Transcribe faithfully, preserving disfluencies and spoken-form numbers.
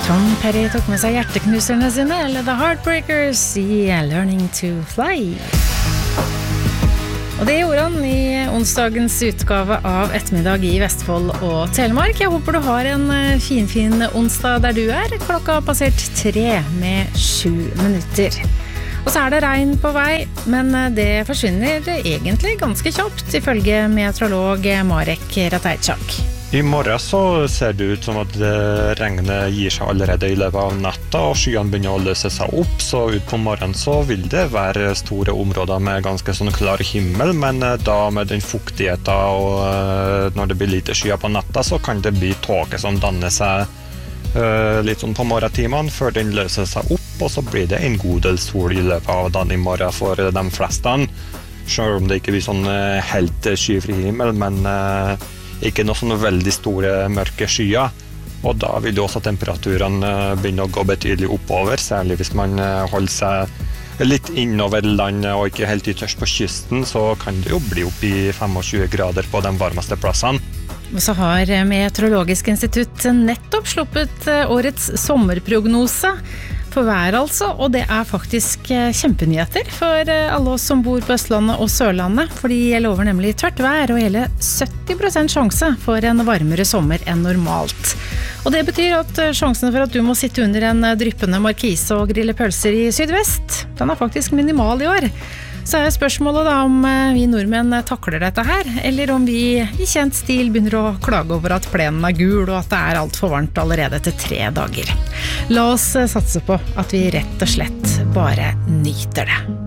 Tom Petty tok med seg hjerteknuserne sine, eller The Heartbreakers, i Learning to Fly. Og det gjorde han i onsdagens utgave av Ettermiddag i Vestfold og Telemark. Jeg håper du har en fin, fin onsdag der du er. Klokka har passert tre med sju minutter. Og så er det regn på vei, men det forsvinner egentlig ganske kjapt, ifølge meteorolog Marek Ratajczak. I morgen så ser det ut som at regnet gir seg allerede i løpet av natta, og skyene begynner å løse seg opp, så ut på morgenen så vil det være store områder med ganske sånn klar himmel, men da med den fuktigheten og når det blir lite skyer på natta, så kan det bli tåke som danner seg litt sånn på morgentimene før den løser seg opp, og så blir det en god del sol i løpet av dagen i morgen for de fleste, selv om det ikke blir sånn helt skyfri himmel, men ikke noe sånne veldig store mørke skyer, og da vil jo også temperaturene begynne å gå betydelig oppover, særlig hvis man holder seg litt innover landet og ikke helt ytterst på kysten, så kan det jo bli opp i tjuefem grader på de varmeste plassene. Og så har Meteorologisk institutt nettopp sluppet årets sommerprognose for vær altså, og det er faktisk kjempenyheter for alle oss som bor på Østlandet og Sørlandet, fordi jeg lover nemlig tørt vær og hele sytti prosent sjanse for en varmere sommer enn normalt. Og det betyr at sjansen for at du må sitte under en dryppende markise og grille pølser i sydvest, den er faktisk minimal i år. Så er spørsmålet da om vi nordmenn takler dette her, eller om vi i kjent stil begynner å klage over at plenen er gul og at det er alt for varmt allerede etter tre dager. La oss satse på at vi rett og slett bare nyter det.